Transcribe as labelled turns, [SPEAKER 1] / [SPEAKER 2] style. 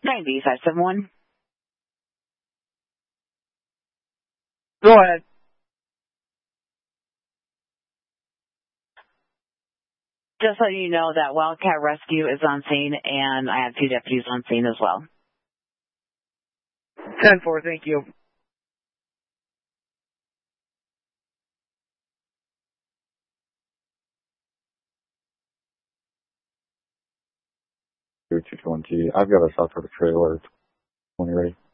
[SPEAKER 1] 90, 571.
[SPEAKER 2] Go ahead.
[SPEAKER 1] Just letting you know that Wildcat Rescue is on scene, and I have 2 deputies on scene as well.
[SPEAKER 2] 10-4, thank you.
[SPEAKER 3] I've got a shot for the trailer when you're ready.